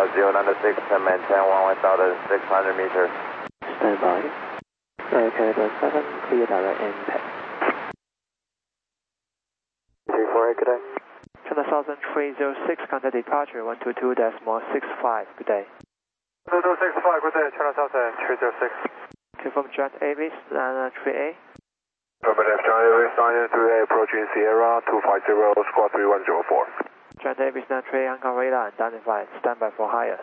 096, maintain 1,600 meters. Stand by. Canada 7, clear direct impact. 348, good day. China Southern 306, contact departure 122.65, good day. 2265, good day, China Southern 306. Confirm Giant Avis 938. Affirmative, Giant Avis 938, approaching Sierra 250, squad 3104. Giant Avis 938, Hong Kong radar identified, standby for higher.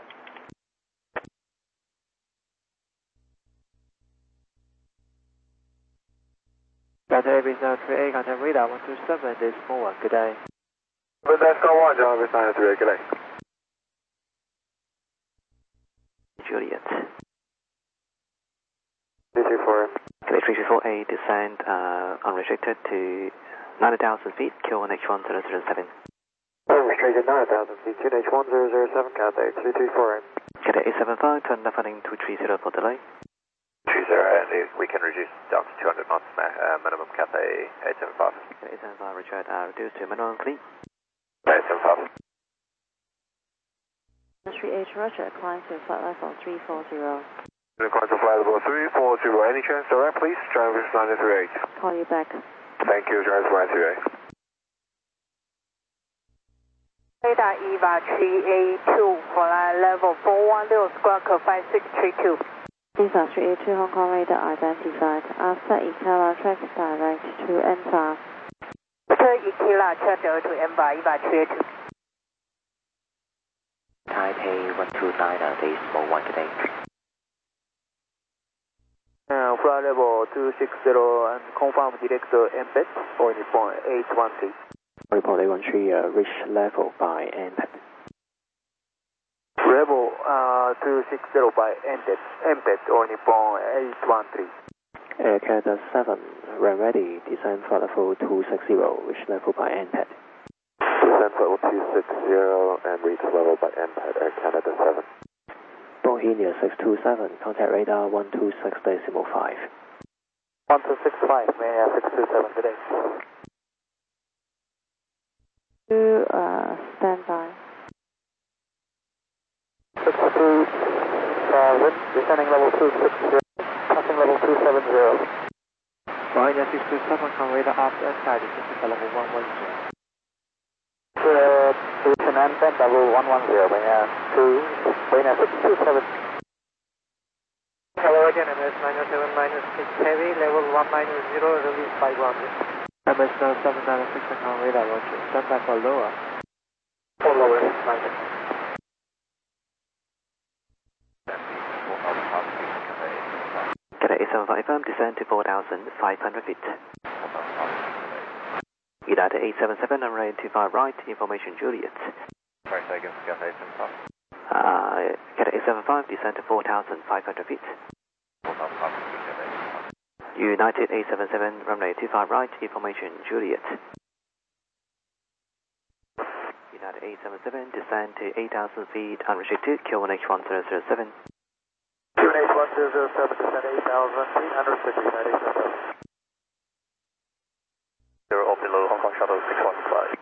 Giant Avis 938, contact radar 127.1, good day. Vanessa 1, Giant Avis 938, good day. Juliet. 334. Cadet 334A, descend unrestricted to 90,000 feet, QNH1007. Unrestricted 9,000 feet, QNH1007, contact 334. Cadet 875, turn left heading 230 for delay. 30, we can reduce down to 200 knots, minimum Cathay 875. Cadet 875, Richard, reduce to minimum fleet. 875. 38 Roger, climb to flight level 340. Climb to flight level 340, any chance direct please, Giant Avis 938. Call you back. Thank you, Giant Avis 938. Radar EVA 3A2, flight level 410, squawk 5632. EVA 3A2, Hong Kong radar identified. After Ikela, track direct to N5. After Ikela, track direct to N5, EVA 3A2. Taipei 129.1, good day. Flight level 260 and confirm direct embed for Nippon 813. Report 813, reach level by impact. Level 260 by embed or Nippon 813. Air Canada 7, run ready, descend flight level 260, reach level by impact. Descend level 260 and reach level by impact, Air Canada 7. Bohemia 627, contact radar 126.5. 1265, may I 627, good day. Stand by. 627, descending level 260, passing level 270. Bohemia 627, come radar after inside, descend to level 110. Position and bend level 110, Bohemia 627. Hello again, MS-907-6 heavy, level 190, release by grounded. MS-907-96, Hong Kong radar, roger. Stand by for lower. For lower, roger. Cadet 875, descend to 4,500 feet. United 877, and runway 25 right, information Juliet. Sorry, second, Cathay 875. Cadet 875, descend to 4,500 feet. United 877, runway 25 right, information Juliet. United 877, descend to 8,000 feet, unrestricted, QNH1007. QNH1007, descend 8,000 feet, unrestricted, United 877. Zero open low, Hong Kong Shuttle 615.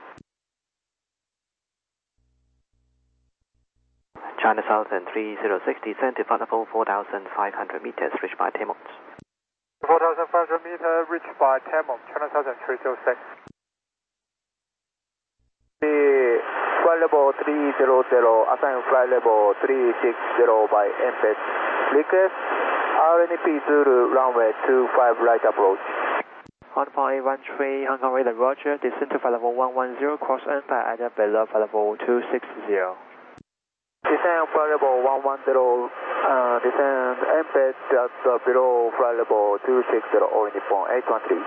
China Southern 306, descend to flight level 4,500 meters, reached by Taymont. 4,500 meters, reached by Taymont, China Southern 306. Flight level 300, assign flight level 360 by embed. Request RNP Zulu runway 25 right approach. 1.813, Hong Kong radar, roger. Descend to flight level 110, cross impact at below flight level 260. Descend flight level 110, descend embed at below flight level 260, or Nippon 813.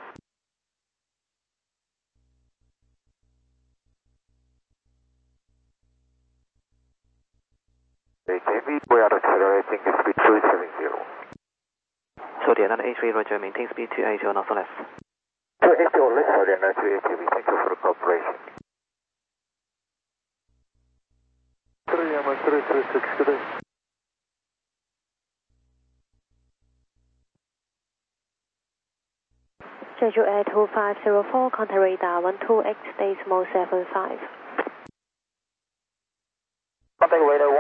AKB, we are accelerating speed 270. Sorry, another A3, roger, maintain speed 280 on also left. 280 or less, sorry, and 2AKB, thank you for the cooperation. 336, good day. Schedule Air 2504, contact radar 128.75. Contact radar